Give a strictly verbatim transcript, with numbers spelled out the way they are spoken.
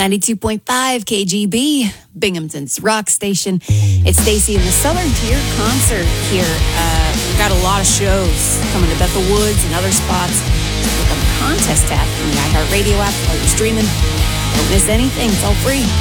ninety-two point five K G B, Binghamton's rock station. It's Stacy in the Southern Tier concert here. Uh, we've got a lot of shows coming to Bethel Woods and other spots. Click on the contest tab in the iHeartRadio app while you're streaming. Don't miss anything. It's all free.